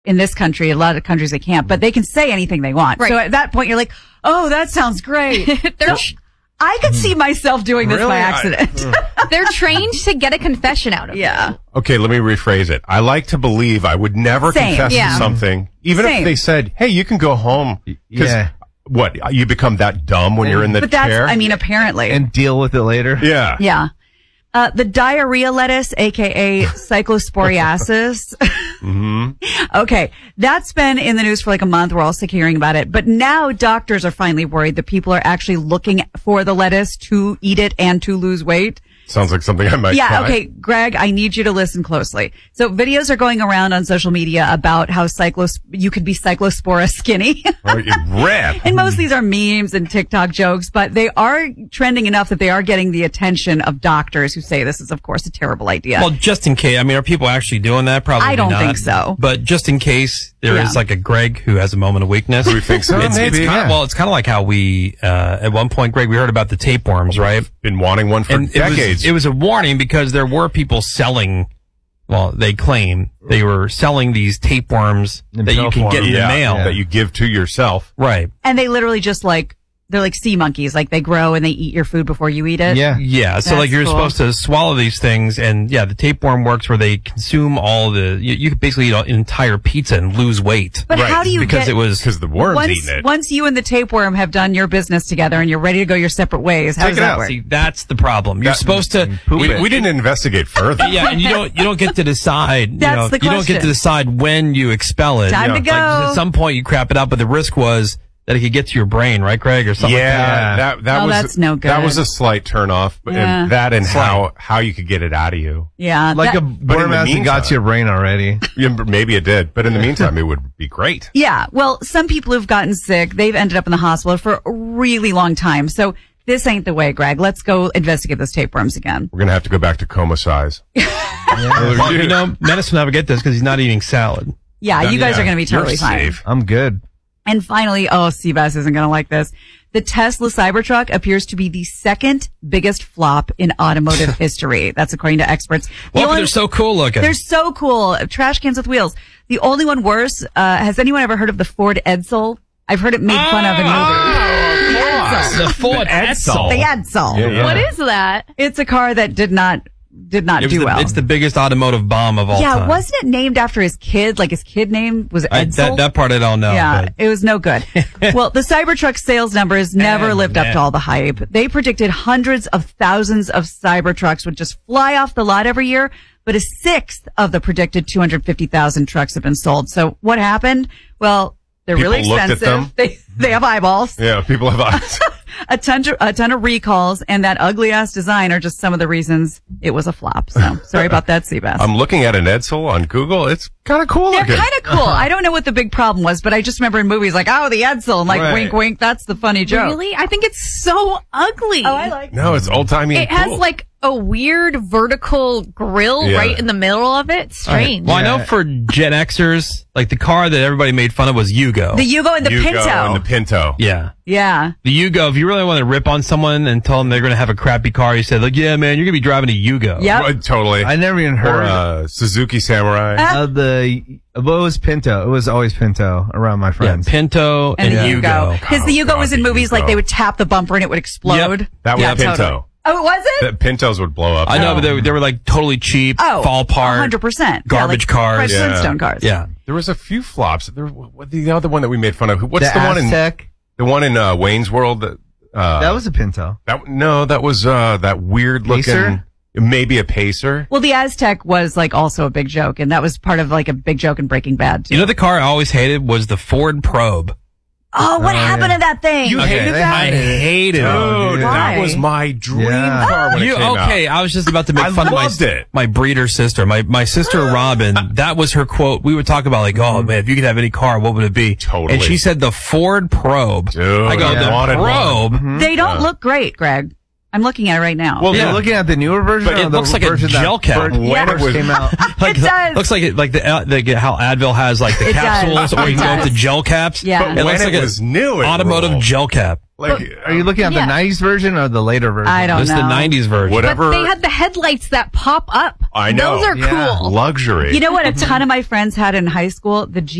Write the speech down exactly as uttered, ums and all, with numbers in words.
in this country, a lot of countries they can't, but they can say anything they want. Right. So at that point, you're like, oh, that sounds great. They're I could see myself doing this Really? by accident. I- they're trained to get a confession out of you. yeah. Okay, let me rephrase it. I like to believe I would never Same, confess yeah. to something, even Same. if they said, hey, you can go home. 'Cause Yeah. what, you become that dumb when you're in the But that's, chair? I mean, apparently. And deal with it later. yeah. yeah. Uh, the diarrhea lettuce, aka cyclosporiasis. mm-hmm. Okay. That's been in the news for like a month. We're all sick of hearing about it. But now doctors are finally worried that people are actually looking for the lettuce to eat it and to lose weight. Sounds like something I might Yeah, try. okay, Greg, I need you to listen closely. So videos are going around on social media about how cyclos you could be cyclospora skinny. Or you rip. And most of these are memes and TikTok jokes, but they are trending enough that they are getting the attention of doctors who say this is, of course, a terrible idea. Well, just in case, I mean, are people actually doing that? Probably I don't not. think so. But just in case there Yeah. is like a Greg who has a moment of weakness. Do we think so? It's, Maybe, it's kind yeah. of, well, it's kind of like how we, uh, at one point, Greg, we heard about the tapeworms, right? Been wanting one for And it decades. was, it was a warning because there were people selling, well, they claim they were selling these tapeworms In that you pill can form. get in yeah, the mail. that you give to yourself. Right. And they literally just like, they're like sea monkeys, like they grow and they eat your food before you eat it. Yeah. Yeah, so That's like you're cool. supposed to swallow these things, and yeah, the tapeworm works where they consume all the. You, you could basically eat an entire pizza and lose weight. But Right, how do you because get, it was Because the worm's once, eating it. once you and the tapeworm have done your business together and you're ready to go your separate ways, how Take does it that out. work? See, that's the problem. You're That- supposed to. Poop we, it. we didn't investigate further. Yeah, and you don't you don't get to decide. That's you know, the You don't get to question. decide when you expel it. Time you know, to go. Like, at some point, you crap it out, but the risk was that it could get to your brain, right, Craig, or something. Yeah, like that. that that Oh, was that's no good. That was a slight turnoff, but Yeah. and that and Slight. how how you could get it out of you. Yeah. Like that- a But in worm the hasn't got meantime- to your brain already. Yeah, maybe it did, but in the meantime, it would be great. Yeah. Well, some people who've gotten sick, they've ended up in the hospital for a really long time. So this ain't the way, Greg. Let's go investigate those tapeworms again. We're gonna have to go back to coma size. Well, you know, Menace will never get this because he's not eating salad. Yeah, you guys Yeah, are going to be totally you're fine. safe. I'm good. And finally, oh, Seabass isn't going to like this. The Tesla Cybertruck appears to be the second biggest flop in automotive history. That's according to experts. The Well, but only- they're so cool looking. They're so cool. Trash cans with wheels. The only one worse, uh, has anyone ever heard of the Ford Edsel? I've heard it made fun of in movies. the Ford Edsel. The Edsel. Yeah, yeah. What is that? It's a car that did not, did not It was do the, well. It's the biggest automotive bomb of all yeah, time. wasn't it named after his kid? Like his kid name was I, Edsel? that, that part I don't know. Yeah, but- it was no good. Well, the Cybertruck sales numbers never Eh, lived up nah. to all the hype. They predicted hundreds of thousands of Cybertrucks would just fly off the lot every year, but a sixth of the predicted two hundred fifty thousand trucks have been sold. So what happened? Well, they're People really looked at expensive. them. They they have eyeballs. Yeah, people have eyes. A ton of, a ton of recalls, and that ugly ass design are just some of the reasons it was a flop. So sorry about that, Seabass. I'm looking at an Edsel on Google. It's kind of cool They're looking. kind of cool. I don't know what the big problem was, but I just remember in movies like, oh, the Edsel, and like, Right. wink, wink. That's the funny joke. Really? I think it's so ugly. Oh, I like No, it's old timey. it. has like a weird vertical grill Yeah. right in the middle of it. Strange. Well, I know for Gen Xers, like the car that everybody made fun of was Yugo. the Yugo and the Yugo Pinto. and the Pinto. yeah. Yeah. The Yugo, if you really want to rip on someone and tell them they're going to have a crappy car, you say, like, yeah, man, you're going to be driving a Yugo. Yep. Well, totally. I never even or heard uh, Suzuki Samurai. Ah. of the. Well, it was Pinto. It was always Pinto around my Yeah, friends. Pinto And and, the Yugo. Yugo. Because the Oh, Yugo God, was in the movies like Yugo. they would tap the bumper and it would explode. Yep. That was Yeah, Pinto. totally. Oh, it was it? The Pintos would blow up. I know, but they, were- they were like totally cheap, Oh, fall apart. one hundred percent. Garbage yeah, like cars. Fred Yeah. Flintstone cars. Yeah. There was a few flops. There, what, the other one that we made fun of. What's the the, one in Aztec. the one in uh, Wayne's World? That, uh, That was a Pinto. that. No, that was uh, that weird looking. Pacer? Maybe a Pacer. Well, the Aztec was like also a big joke, and that was part of like a big joke in Breaking Bad too. You know, the car I always hated was the Ford Probe. oh, what Oh, happened yeah. to that thing? You hated that? I hated it. Dude, Why? that was my dream Yeah. car when You it came okay? out. I was just about to make I fun of my loved it. my breeder sister, my my sister Robin. That was her quote. We would talk about like, oh man, if you could have any car, what would it be? Totally. And she said the Ford Probe. Dude, I go I the wanted one. Probe. They don't look great, Greg. I'm looking at it right now. Well, You're Yeah. looking at the newer version. But or it the looks like a version that gel cap. first- When Yeah. it first was, came out. Like, It does. Looks like it, like the uh, like how Advil has like the It does. capsules, or you It can go with does. the gel caps. Yeah. but It when looks it like a was new, it automotive ruled. gel cap. Like, Are you looking at Yeah. the nineties version or the later version? I don't This is the know. nineties version. whatever. But they had the headlights that pop up. I know. Those are Yeah. cool. luxury. You know what a ton of my friends had in high school? The